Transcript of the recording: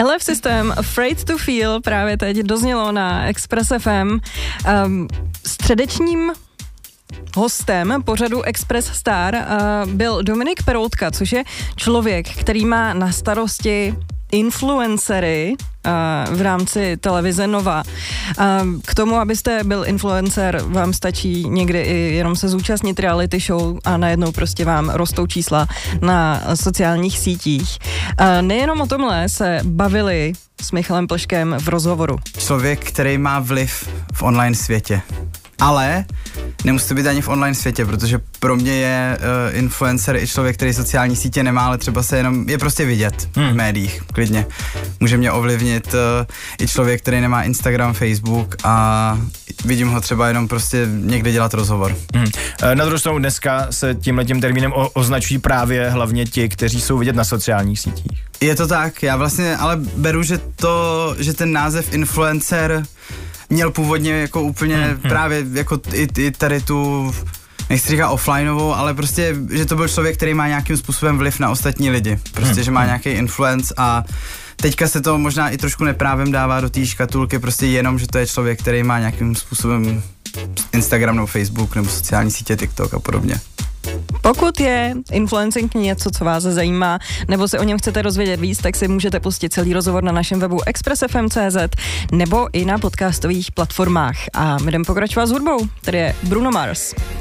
LF System, Afraid to Feel, právě teď doznělo na Express FM. Středečním hostem pořadu Express Star byl Dominik Peroutka, což je člověk, který má na starosti influencery v rámci televize Nova. K tomu, abyste byl influencer, vám stačí někdy i jenom se zúčastnit reality show a najednou prostě vám rostou čísla na sociálních sítích. Nejenom o tomhle se bavili s Michalem Plškem v rozhovoru. Člověk, který má vliv v online světě. Ale nemusí to být ani v online světě, protože pro mě je influencer i člověk, který sociální sítě nemá, ale třeba se jenom je prostě vidět v médiích, klidně. Může mě ovlivnit i člověk, který nemá Instagram, Facebook a vidím ho třeba jenom prostě někde dělat rozhovor. Na druhou stranu dneska se tímhletím termínem označují právě hlavně ti, kteří jsou vidět na sociálních sítích. Je to tak, já vlastně ale beru, že ten název influencer měl původně jako úplně právě jako i tady tu, nechci říkat offlineovou, ale prostě, že to byl člověk, který má nějakým způsobem vliv na ostatní lidi. Prostě, že má nějaký influence a teďka se to možná i trošku neprávem dává do té škatulky, prostě jenom, že to je člověk, který má nějakým způsobem Instagram nebo Facebook nebo sociální sítě, TikTok a podobně. Pokud je influencing něco, co vás zajímá, nebo se o něm chcete dozvědět víc, tak si můžete pustit celý rozhovor na našem webu expressfm.cz nebo i na podcastových platformách. A my jdeme pokračovat s hudbou, tady je Bruno Mars.